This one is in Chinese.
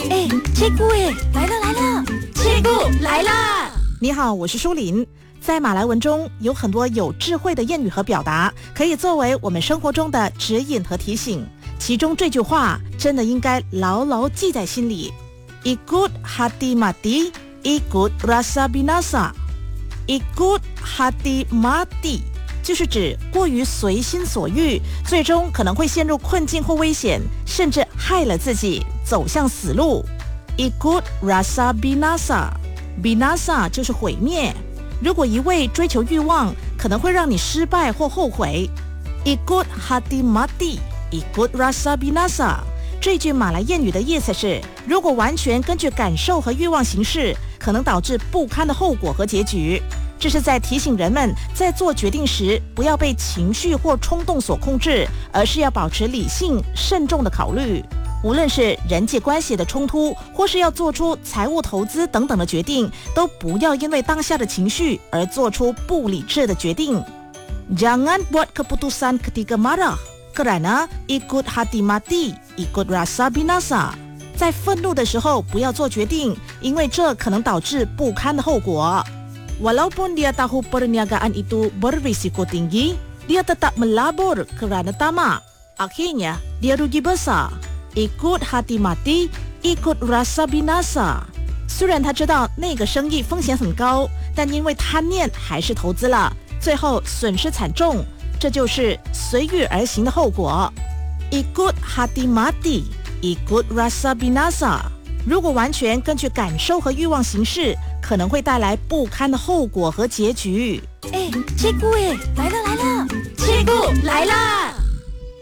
哎，切姑哎，来了来了，切姑来啦！ 你好，我是舒琳。在马来文中有很多有智慧的谚语和表达，可以作为我们生活中的指引和提醒。其中这句话真的应该牢牢记在心里 ：Ikut hati mati, ikut rasa binasa。Ikut hati mati 就是指过于随心所欲，最终可能会陷入困境或危险，甚至害了自己，走向死路。Ikut rasa binasa，binasa 就是毁灭。如果一味追求欲望，可能会让你失败或后悔。Ikut hati mati, ikut rasa binasa 这句马来谚语的意思是，如果完全根据感受和欲望行事，可能导致不堪的后果和结局。这是在提醒人们，在做决定时不要被情绪或冲动所控制，而是要保持理性、慎重的考虑。无论是人际关系的冲突，或是要做出财务投资等等的决定，都不要因为当下的情绪而做出不理智的决定。Jangan buat keputusan ketika marah, kerana ikut hati mati, ikut rasa binasa。在愤怒的时候不要做决定，因为这可能导致不堪的后果。Walaupun dia tahu perniagaan itu berisiko tinggi, dia tetap melabur kerana tamak. Akhirnya, dia rugi besar.Ikut hati mati, ikut rasa binasa。虽然他知道那个生意风险很高，但因为贪念还是投资了，最后损失惨重，这就是随遇而行的后果。Ikut hati mati, ikut rasa binasa。如果完全根据感受和欲望行事，可能会带来不堪的后果和结局。 哎，切姑哎，来了来了，切姑来啦！